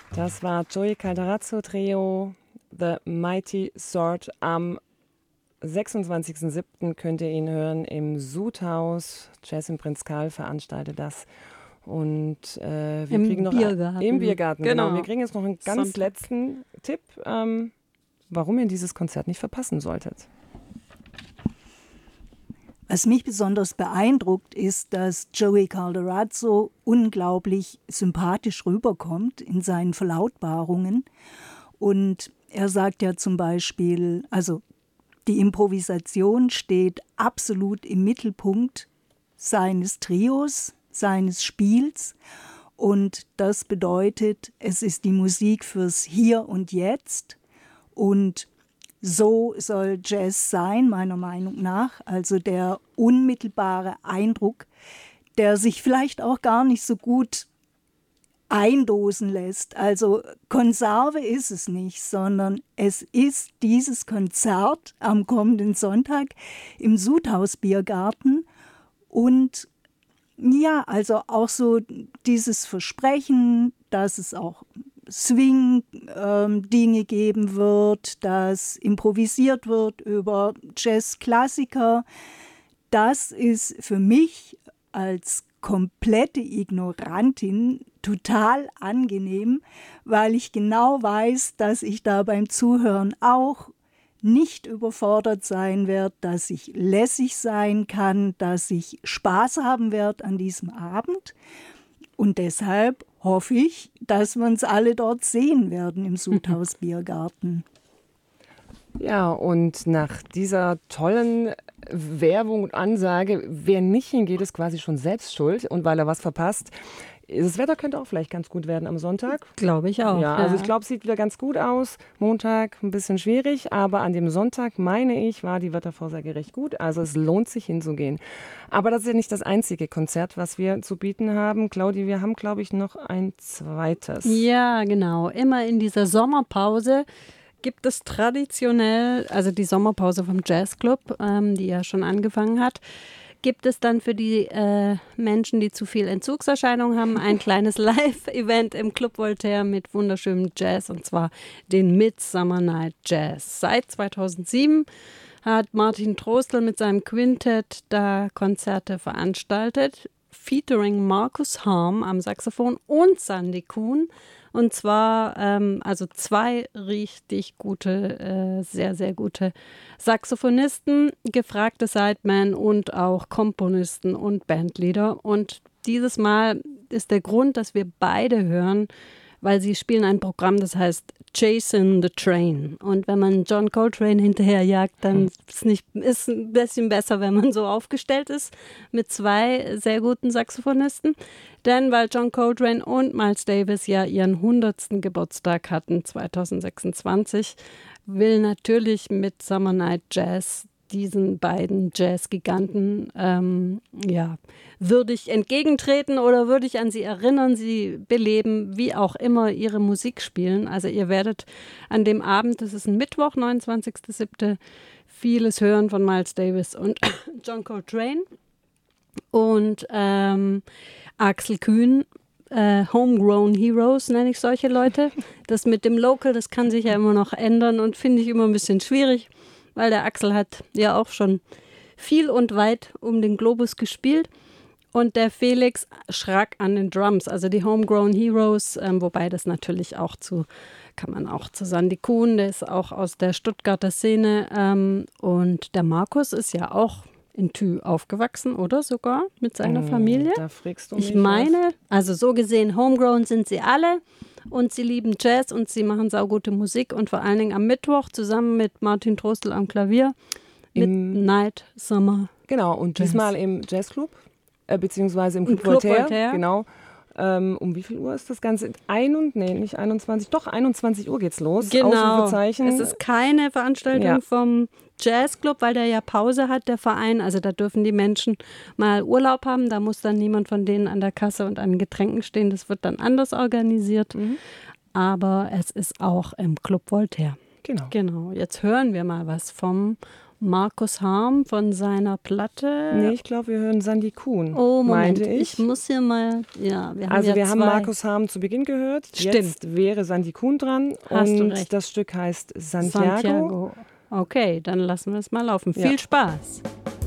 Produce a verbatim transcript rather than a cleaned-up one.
Das war Joey Calderazzo Trio, The Mighty Sword. Am sechsundzwanzigsten siebten könnt ihr ihn hören im Sudhaus. Jazz im Prinz Karl veranstaltet das. Und äh, wir Im kriegen noch Biergarten. Im Biergarten, genau. Genau. Wir kriegen jetzt noch einen ganz Sonntag. letzten Tipp, ähm, warum ihr dieses Konzert nicht verpassen solltet. Was mich besonders beeindruckt, ist, dass Joey Calderazzo unglaublich sympathisch rüberkommt in seinen Verlautbarungen. Und er sagt ja zum Beispiel, also die Improvisation steht absolut im Mittelpunkt seines Trios, seines Spiels. Und das bedeutet, es ist die Musik fürs Hier und Jetzt. Und so soll Jazz sein, meiner Meinung nach. Also der unmittelbare Eindruck, der sich vielleicht auch gar nicht so gut eindosen lässt. Also Konserve ist es nicht, sondern es ist dieses Konzert am kommenden Sonntag im Sudhaus Biergarten. Und ja, also auch so dieses Versprechen, dass es auch Swing-Dinge ähm, geben wird, dass improvisiert wird über Jazz-Klassiker. Das ist für mich als komplette Ignorantin total angenehm, weil ich genau weiß, dass ich da beim Zuhören auch nicht überfordert sein werde, dass ich lässig sein kann, dass ich Spaß haben werde an diesem Abend. Und deshalb hoffe ich, dass wir uns alle dort sehen werden im Sudhaus Biergarten. Ja, und nach dieser tollen Werbung und Ansage, wer nicht hingeht, ist quasi schon selbst schuld und weil er was verpasst. Das Wetter könnte auch vielleicht ganz gut werden am Sonntag. Glaube ich auch. Ja, also ich glaube, es sieht wieder ganz gut aus. Montag ein bisschen schwierig, aber an dem Sonntag, meine ich, war die Wettervorsage recht gut. Also es lohnt sich hinzugehen. Aber das ist ja nicht das einzige Konzert, was wir zu bieten haben. Claudi, wir haben, glaube ich, noch ein zweites. Ja, genau. Immer in dieser Sommerpause gibt es traditionell, also die Sommerpause vom Jazzclub, ähm, die ja schon angefangen hat, gibt es dann für die äh, Menschen, die zu viel Entzugserscheinungen haben, ein kleines Live-Event im Club Voltaire mit wunderschönem Jazz, und zwar den Midsummer Night Jazz. Seit zweitausendsieben hat Martin Trostel mit seinem Quintett da Konzerte veranstaltet, featuring Markus Harm am Saxophon und Sandy Kuhn. Und zwar ähm, also zwei richtig gute, äh, sehr, sehr gute Saxophonisten, gefragte Sidemen und auch Komponisten und Bandleader. Und dieses Mal ist der Grund, dass wir beide hören, weil sie spielen ein Programm, das heißt Chasing the Train. Und wenn man John Coltrane hinterherjagt, dann ist es nicht, ist ein bisschen besser, wenn man so aufgestellt ist mit zwei sehr guten Saxophonisten. Denn weil John Coltrane und Miles Davis ja ihren hundertsten Geburtstag hatten, zweitausendsechsundzwanzig, will natürlich mit Summer Night Jazz diesen beiden Jazz-Giganten ähm, ja, würdig entgegentreten oder würdig an sie erinnern, sie beleben, wie auch immer ihre Musik spielen. Also ihr werdet an dem Abend, das ist ein Mittwoch, neunundzwanzigsten siebten, vieles hören von Miles Davis und John Coltrane und ähm, Axel Kühn. Äh, Homegrown Heroes nenne ich solche Leute. Das mit dem Local, das kann sich ja immer noch ändern und finde ich immer ein bisschen schwierig, weil der Axel hat ja auch schon viel und weit um den Globus gespielt. Und der Felix Schrack an den Drums, also die Homegrown Heroes, ähm, wobei das natürlich auch zu, kann man auch zu Sandy Kuhn, der ist auch aus der Stuttgarter Szene. Ähm, und der Markus ist ja auch in Thü aufgewachsen, oder sogar mit seiner Familie. Da fragst du mich Ich meine, was. also so gesehen, Homegrown sind sie alle. Und sie lieben Jazz und sie machen saugute Musik und vor allen Dingen am Mittwoch zusammen mit Martin Trostel am Klavier Midnight Summer. Genau, und Jazz. diesmal im Jazzclub, äh, beziehungsweise im Club, Club Voltaire. Voltaire. Genau. Ähm, um wie viel Uhr ist das Ganze? Ein und, nee, nicht einundzwanzig, doch einundzwanzig Uhr geht's los. Genau, Ausrufezeichen. es ist keine Veranstaltung Ja. vom Jazzclub, weil der ja Pause hat, der Verein. Also da dürfen die Menschen mal Urlaub haben. Da muss dann niemand von denen an der Kasse und an Getränken stehen. Das wird dann anders organisiert. Mhm. Aber es ist auch im Club Voltaire. Genau. Genau, jetzt hören wir mal was vom Markus Harm von seiner Platte. Nee, ich glaube, wir hören Sandy Kuhn, Oh, Moment, meinte ich. ich muss hier mal, ja, wir haben Also ja wir zwei. haben Markus Harm zu Beginn gehört, Stimmt. jetzt wäre Sandy Kuhn dran Hast du und recht. das Stück heißt Santiago. Santiago. Okay, dann lassen wir es mal laufen. Ja. Viel Spaß.